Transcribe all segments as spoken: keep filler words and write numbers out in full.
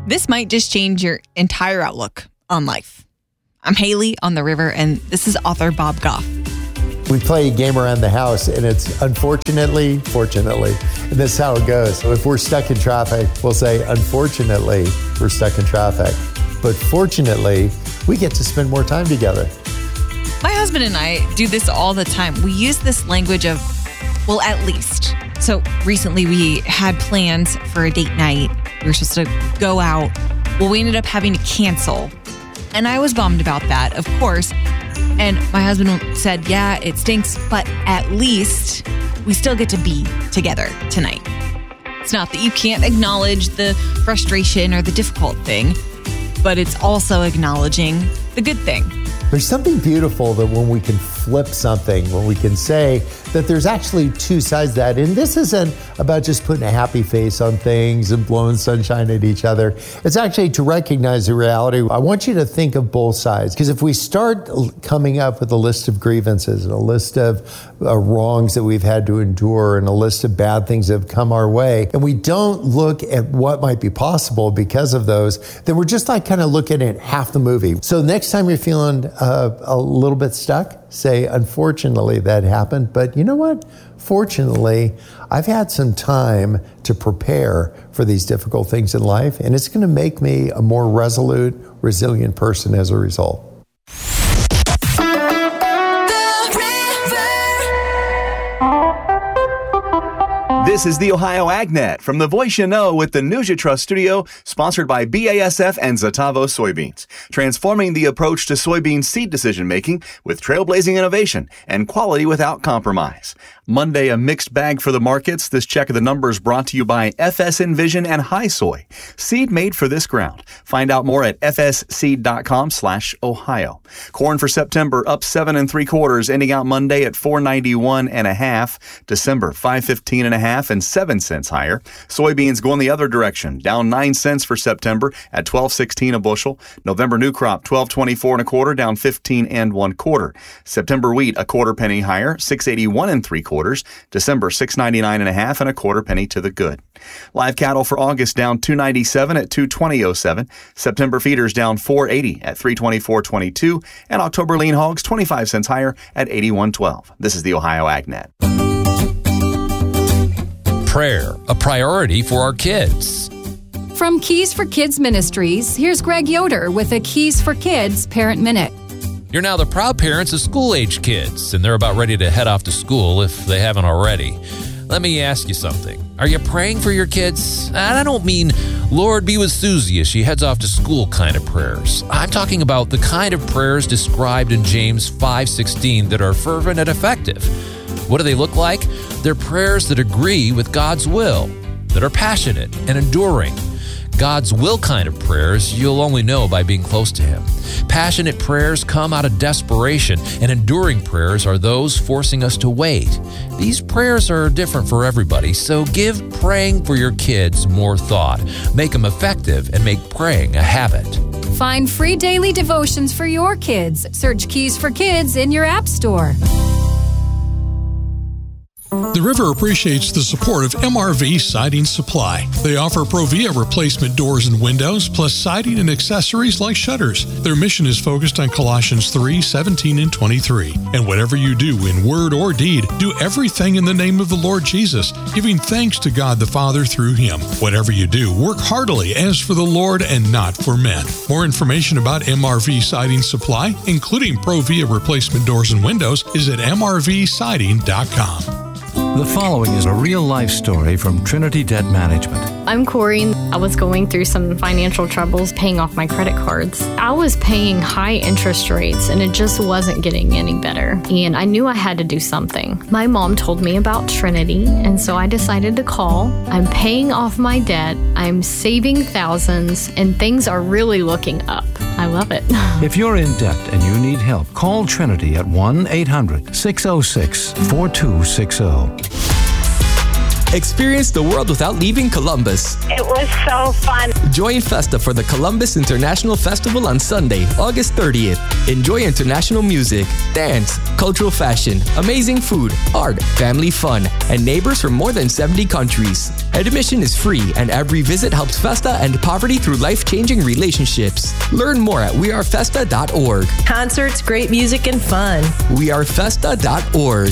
This might just change your entire outlook on life. I'm Haley on the river, and this is author Bob Goff. We play a game around the house, and it's unfortunately, fortunately. And this is how it goes. If we're stuck in traffic, we'll say, unfortunately, we're stuck in traffic. But fortunately, we get to spend more time together. My husband and I do this all the time. We use this language of, well, at least. So recently we had plans for a date night. We were supposed to go out. Well, we ended up having to cancel. And I was bummed about that, of course. And my husband said, yeah, it stinks, but at least we still get to be together tonight. It's not that you can't acknowledge the frustration or the difficult thing, but it's also acknowledging the good thing. There's something beautiful that when we can flip something, when we can say that there's actually two sides to that. And this isn't about just putting a happy face on things and blowing sunshine at each other. It's actually to recognize the reality. I want you to think of both sides, because if we start coming up with a list of grievances and a list of uh, wrongs that we've had to endure and a list of bad things that have come our way, and we don't look at what might be possible because of those, then we're just like kind of looking at half the movie. So next time you're feeling uh, a little bit stuck, say, unfortunately, that happened. But you know what? Fortunately, I've had some time to prepare for these difficult things in life, and it's going to make me a more resolute, resilient person as a result. This is the Ohio AgNet from the Voice You Know with the News You Trust studio, sponsored by B A S F and Zetavo Soybeans, transforming the approach to soybean seed decision-making with trailblazing innovation and quality without compromise. Monday, a mixed bag for the markets. This check of the numbers brought to you by F S Envision and High Soy, seed made for this ground. Find out more at fsseed.com slash Ohio. Corn for September up seven and three quarters, ending out Monday at four ninety-one and a half. December five fifteen and a half and seven cents higher. Soybeans going the other direction, down nine cents for September at twelve sixteen a bushel. November new crop twelve twenty-four and a quarter, down fifteen and one quarter. September wheat a quarter penny higher, six eighty-one and three quarters. December six ninety-nine and a half and a quarter penny to the good. Live cattle for August down two ninety-seven at two twenty oh seven. September feeders down four eighty at three twenty-four twenty-two, and October lean hogs twenty-five cents higher at eighty-one twelve. This is the Ohio AgNet. Prayer, a priority for our kids. From Keys for Kids Ministries, here's Greg Yoder with a Keys for Kids Parent Minute. You're now the proud parents of school-age kids, and they're about ready to head off to school if they haven't already. Let me ask you something. Are you praying for your kids? And I don't mean, Lord, be with Susie as she heads off to school kind of prayers. I'm talking about the kind of prayers described in James five sixteen that are fervent and effective. What do they look like? They're prayers that agree with God's will, that are passionate and enduring. God's will kind of prayers you'll only know by being close to Him. Passionate prayers come out of desperation, and enduring prayers are those forcing us to wait. These prayers are different for everybody, so give praying for your kids more thought. Make them effective and make praying a habit. Find free daily devotions for your kids. Search Keys for Kids in your app store. The River appreciates the support of M R V Siding Supply. They offer Provia replacement doors and windows, plus siding and accessories like shutters. Their mission is focused on Colossians three, seventeen, and twenty-three. And whatever you do in word or deed, do everything in the name of the Lord Jesus, giving thanks to God the Father through Him. Whatever you do, work heartily as for the Lord and not for men. More information about M R V Siding Supply, including Provia replacement doors and windows, is at m r v siding dot com. The following is a real-life story from Trinity Debt Management. I'm Corey. I was going through some financial troubles paying off my credit cards. I was paying high interest rates, and it just wasn't getting any better. And I knew I had to do something. My mom told me about Trinity, and so I decided to call. I'm paying off my debt. I'm saving thousands, and things are really looking up. I love it. If you're in debt and you need help, call Trinity at one eight hundred, six oh six, four two six oh. Experience the world without leaving Columbus. It was so fun. Join Festa for the Columbus International Festival on Sunday, August thirtieth. Enjoy international music, dance, cultural fashion, amazing food, art, family fun, and neighbors from more than seventy countries. Admission is free, and every visit helps Festa end poverty through life-changing relationships. Learn more at we are festa dot org. Concerts, great music, and fun. we are festa dot org.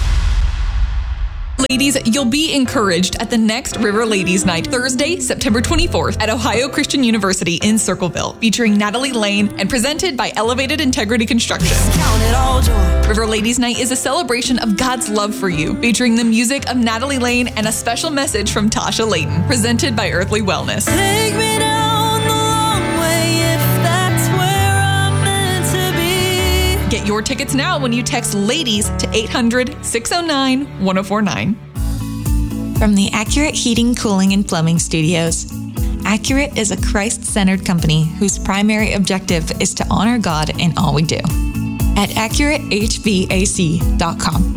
Ladies, you'll be encouraged at the next River Ladies Night, Thursday, September twenty-fourth at Ohio Christian University in Circleville, featuring Natalie Lane and presented by Elevated Integrity Construction. River Ladies Night is a celebration of God's love for you, featuring the music of Natalie Lane and a special message from Tasha Layton, presented by Earthly Wellness. Take me down the long way if that's where I'm meant to be. Get your tickets now when you text LADIES to eight hundred, six oh nine, one oh four nine. From the Accurate Heating, Cooling, and Plumbing Studios. Accurate is a Christ-centered company whose primary objective is to honor God in all we do. At accurate h v a c dot com.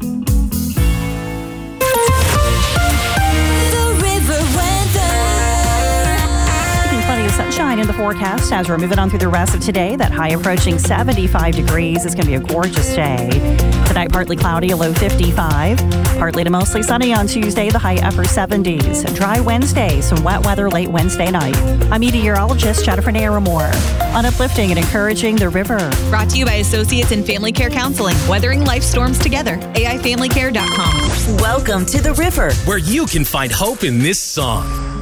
Plenty of sunshine in the forecast as we're moving on through the rest of today. That high approaching seventy-five degrees. It's going to be a gorgeous day. Tonight, partly cloudy, a low fifty-five. Partly to mostly sunny on Tuesday, the high upper seventies. Dry Wednesday, some wet weather late Wednesday night. I'm meteorologist Jennifer Naramore on uplifting and encouraging the river. Brought to you by Associates in Family Care Counseling, weathering life storms together. A I family care dot com. Welcome to the river, where you can find hope in this song.